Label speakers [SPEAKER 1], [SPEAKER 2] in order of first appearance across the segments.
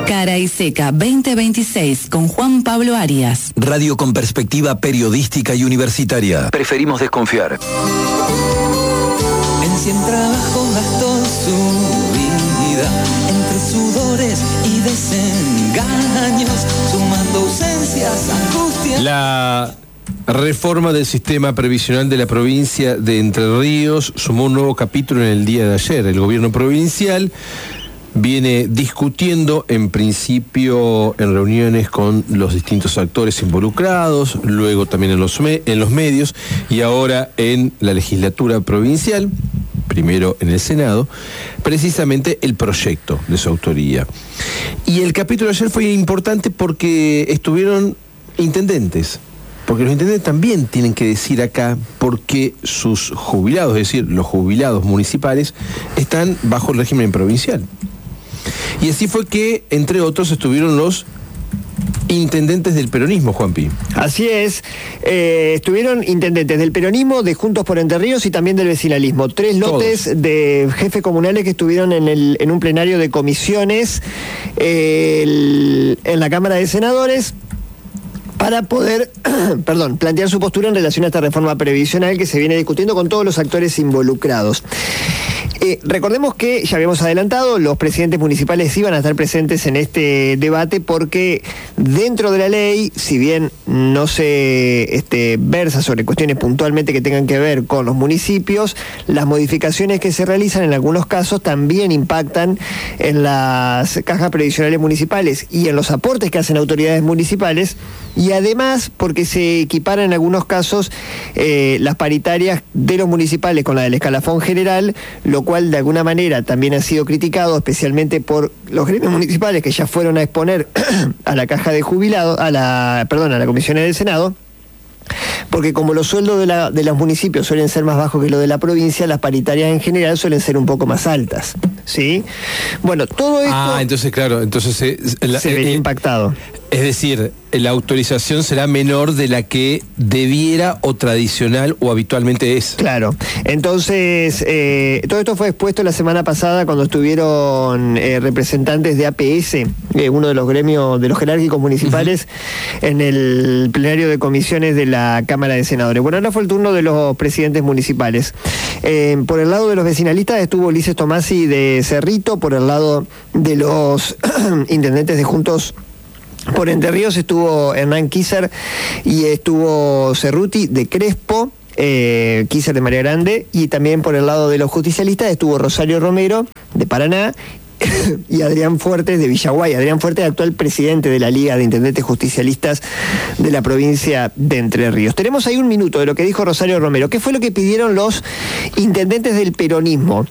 [SPEAKER 1] Cara y Seca 2026 con Juan Pablo Arias.
[SPEAKER 2] Radio con perspectiva periodística y universitaria. Preferimos desconfiar.
[SPEAKER 3] En 100 trabajos gastó su vida, entre sudores y desengaños, sumando ausencias, angustias.
[SPEAKER 4] La reforma del sistema previsional de la provincia de Entre Ríos sumó un nuevo capítulo en el día de ayer. El gobierno provincial viene discutiendo, en principio en reuniones con los distintos actores involucrados, luego también en los medios y ahora en la legislatura provincial, primero en el Senado, precisamente el proyecto de su autoría. Y el capítulo de ayer fue importante porque estuvieron intendentes. Porque los intendentes también tienen que decir acá porque sus jubilados, es decir, los jubilados municipales, están bajo el régimen provincial. Y así fue que, entre otros, estuvieron los intendentes del peronismo, Juanpi.
[SPEAKER 5] Así es, estuvieron intendentes del peronismo, de Juntos por Entre Ríos y también del vecinalismo. 3 lotes de jefes comunales que estuvieron en un plenario de comisiones en la Cámara de Senadores, para poder plantear su postura en relación a esta reforma previsional que se viene discutiendo con todos los actores involucrados. Recordemos que ya habíamos adelantado, los presidentes municipales iban a estar presentes en este debate porque dentro de la ley, si bien no se versa sobre cuestiones puntualmente que tengan que ver con los municipios, las modificaciones que se realizan en algunos casos también impactan en las cajas previsionales municipales y en los aportes que hacen autoridades municipales, y además porque se equiparan en algunos casos las paritarias de los municipales con la del escalafón general, lo cual de alguna manera también ha sido criticado, especialmente por los gremios municipales que ya fueron a exponer a la caja de jubilados, a la comisión del Senado, porque como los sueldos de los municipios suelen ser más bajos que los de la provincia, las paritarias en general suelen ser un poco más altas, ¿sí? Bueno, todo esto...
[SPEAKER 4] entonces
[SPEAKER 5] se ve impactado.
[SPEAKER 4] Es decir, la autorización será menor de la que debiera o tradicional o habitualmente es. Claro.
[SPEAKER 5] Entonces, todo esto fue expuesto la semana pasada cuando estuvieron representantes de APS, uno de los gremios de los jerárquicos municipales, en el plenario de comisiones de la Cámara de Senadores. Bueno, ahora fue el turno de los presidentes municipales. Por el lado de los vecinalistas estuvo Ulises Tomasi de Cerrito, por el lado de los intendentes de Juntos por Entre Ríos estuvo Hernán Kisser y estuvo Cerruti de Crespo, Kisser de María Grande, y también por el lado de los justicialistas estuvo Rosario Romero de Paraná y Adrián Fuertes de Villaguay. Adrián Fuertes, actual presidente de la Liga de Intendentes Justicialistas de la provincia de Entre Ríos. Tenemos ahí un minuto de lo que dijo Rosario Romero. ¿Qué fue lo que pidieron los intendentes del peronismo?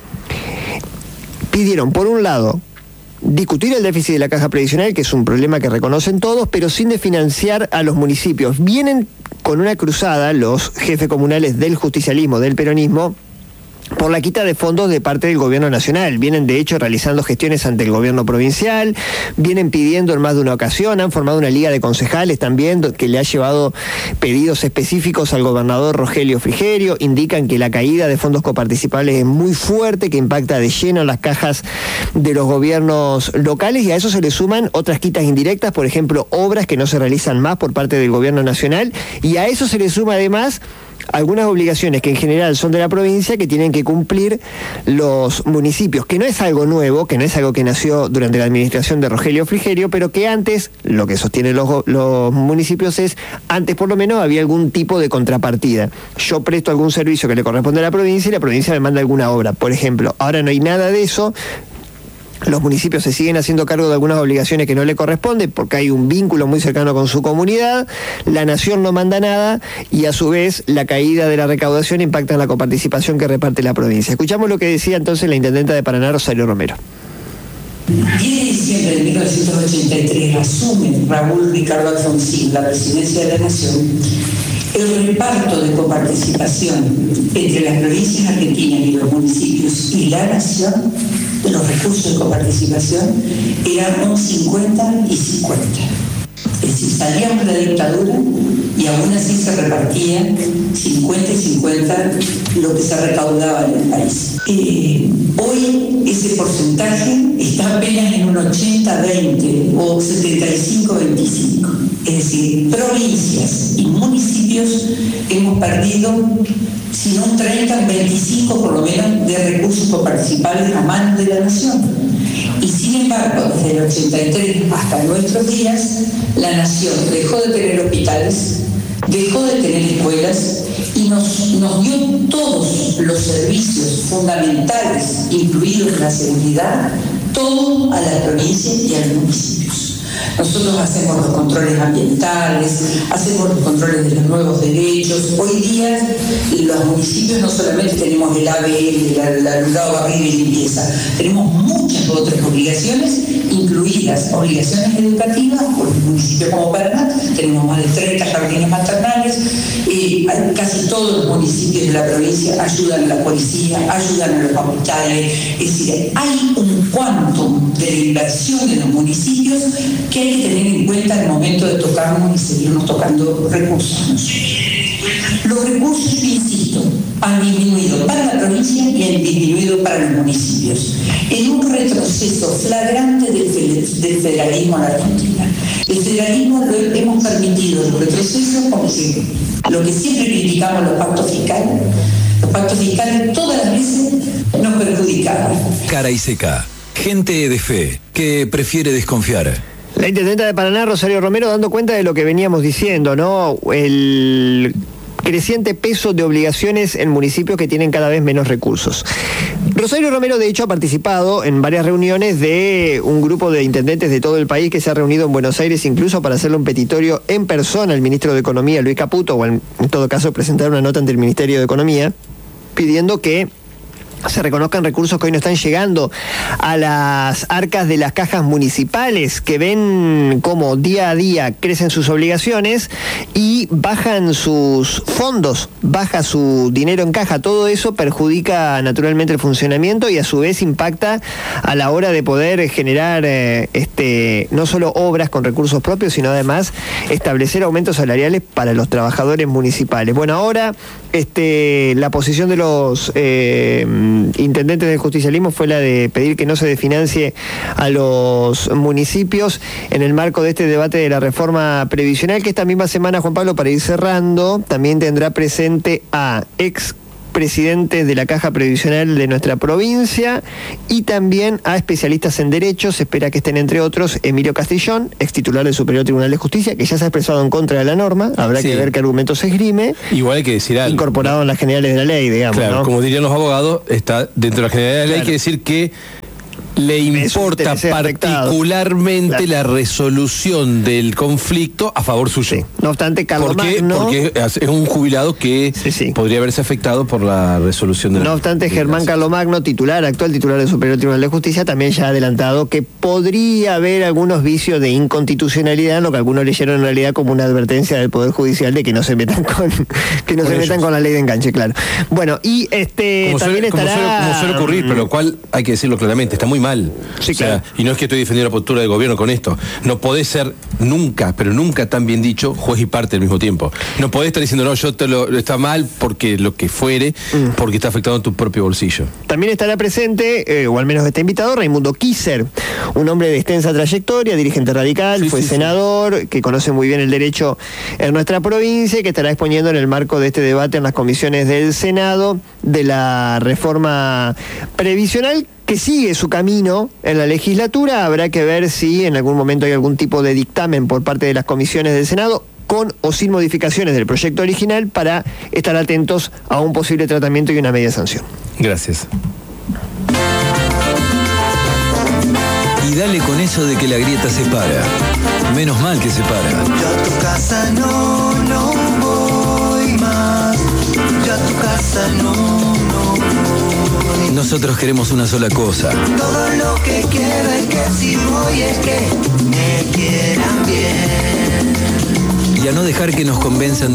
[SPEAKER 5] Pidieron, por un lado, discutir el déficit de la caja previsional, que es un problema que reconocen todos, pero sin desfinanciar a los municipios. Vienen con una cruzada los jefes comunales del justicialismo, del peronismo, por la quita de fondos de parte del gobierno nacional. Vienen de hecho realizando gestiones ante el gobierno provincial, vienen pidiendo en más de una ocasión, han formado una liga de concejales también que le ha llevado pedidos específicos al gobernador Rogelio Frigerio, indican que la caída de fondos coparticipables es muy fuerte, que impacta de lleno en las cajas de los gobiernos locales, y a eso se le suman otras quitas indirectas, por ejemplo, obras que no se realizan más por parte del gobierno nacional, y a eso se le suma además algunas obligaciones que en general son de la provincia que tienen que cumplir los municipios, que no es algo nuevo, que no es algo que nació durante la administración de Rogelio Frigerio, pero que antes, lo que sostienen los municipios es, antes por lo menos había algún tipo de contrapartida. Yo presto algún servicio que le corresponde a la provincia y la provincia me manda alguna obra, por ejemplo. Ahora no hay nada de eso. Los municipios se siguen haciendo cargo de algunas obligaciones que no le corresponden porque hay un vínculo muy cercano con su comunidad, la nación no manda nada y a su vez la caída de la recaudación impacta en la coparticipación que reparte la provincia. Escuchamos lo que decía entonces la intendenta de Paraná, Rosario Romero.
[SPEAKER 6] 10 de diciembre de 1983 asume Raúl Ricardo Alfonsín la presidencia de la Nación. El reparto de coparticipación entre las provincias argentinas y los municipios y la nación de los recursos de coparticipación era un 50 y 50. Es decir, salíamos de la dictadura y y aún así se repartía 50 y 50 lo que se recaudaba en el país. Hoy ese porcentaje está apenas en un 80-20 o 75-25. Es decir, provincias y municipios hemos perdido, si no un 30, un 25 por lo menos de recursos coparticipables a manos de la nación. Y sin embargo, desde el 83 hasta nuestros días, la nación dejó de tener hospitales, dejó de tener escuelas y nos dio todos los servicios fundamentales, incluidos la seguridad, todo a la provincia y a los municipios. Nosotros hacemos los controles ambientales, hacemos los controles de los nuevos derechos. Hoy día los municipios no solamente tenemos el ABL, el alumbrado, barrido y limpieza, tenemos muchas otras obligaciones, incluidas obligaciones educativas. Por el municipio como Paraná tenemos más de 30 jardines maternales, casi todos los municipios de la provincia ayudan a la policía, ayudan a los hospitales. Es decir, hay un quantum de la inversión de los municipios que hay que tener en cuenta al momento de tocarnos y seguirnos tocando recursos. Los recursos, insisto, han disminuido para la provincia y han disminuido para los municipios, en un retroceso flagrante del federalismo en la Argentina. El federalismo lo hemos permitido, el retroceso, como siempre. Lo que siempre criticamos, los pactos fiscales todas las veces nos perjudicaban.
[SPEAKER 2] Cara y seca. Gente de fe que prefiere desconfiar.
[SPEAKER 5] La intendenta de Paraná, Rosario Romero, dando cuenta de lo que veníamos diciendo, ¿no? El creciente peso de obligaciones en municipios que tienen cada vez menos recursos. Rosario Romero, de hecho, ha participado en varias reuniones de un grupo de intendentes de todo el país que se ha reunido en Buenos Aires, incluso para hacerle un petitorio en persona al ministro de Economía, Luis Caputo, o en todo caso presentar una nota ante el Ministerio de Economía, pidiendo que se reconozcan recursos que hoy no están llegando a las arcas de las cajas municipales, que ven cómo día a día crecen sus obligaciones y bajan sus fondos, baja su dinero en caja. Todo eso perjudica naturalmente el funcionamiento y a su vez impacta a la hora de poder generar no solo obras con recursos propios, sino además establecer aumentos salariales para los trabajadores municipales. Bueno, ahora la posición de los intendentes del justicialismo fue la de pedir que no se desfinancie a los municipios en el marco de este debate de la reforma previsional, que esta misma semana, Juan Pablo, para ir cerrando, también tendrá presente a expresidentes de la Caja Previsional de nuestra provincia y también a especialistas en derecho. Se espera que estén, entre otros, Emilio Castillón, ex titular del Superior Tribunal de Justicia, que ya se ha expresado en contra de la norma. Habrá que ver qué argumentos se esgrime.
[SPEAKER 4] Igual hay que decir algo,
[SPEAKER 5] incorporado en las generales de la ley, digamos.
[SPEAKER 4] Claro, ¿no? Como dirían los abogados, está dentro de las generales de la ley. Hay que decir que le importa particularmente la resolución del conflicto a favor suyo. Sí.
[SPEAKER 5] No obstante,
[SPEAKER 4] porque es un jubilado que podría verse afectado por la resolución de la...
[SPEAKER 5] No obstante, Germán Carlomagno, actual titular del Superior Tribunal de Justicia, también ya ha adelantado que podría haber algunos vicios de inconstitucionalidad, lo que algunos leyeron en realidad como una advertencia del Poder Judicial de que no se metan con la ley de enganche, claro. Bueno, y también estará...
[SPEAKER 4] Como suele ocurrir, pero lo cual hay que decirlo claramente, está muy mal.
[SPEAKER 5] Sí, claro.
[SPEAKER 4] Y no es que estoy defendiendo la postura del gobierno con esto. No podés ser nunca, pero nunca tan bien dicho, juez y parte al mismo tiempo. No podés estar diciendo, no, está mal porque lo que fuere, porque está afectando tu propio bolsillo.
[SPEAKER 5] También estará presente, o al menos está invitado, Raimundo Kisser, un hombre de extensa trayectoria, dirigente radical, fue senador, que conoce muy bien el derecho en nuestra provincia y que estará exponiendo en el marco de este debate en las comisiones del Senado de la reforma previsional, que sigue su camino en la legislatura. Habrá que ver si en algún momento hay algún tipo de dictamen por parte de las comisiones del Senado, con o sin modificaciones del proyecto original, para estar atentos a un posible tratamiento y una media sanción.
[SPEAKER 4] Gracias.
[SPEAKER 2] Y dale con eso de que la grieta separa. Menos mal que separa.
[SPEAKER 3] Yo a tu casa no voy más. Yo a tu casa no voy.
[SPEAKER 2] Nosotros queremos una sola cosa.
[SPEAKER 3] Todo lo que quiero es que si voy es que me quieran bien.
[SPEAKER 2] Y a no dejar que nos convenzan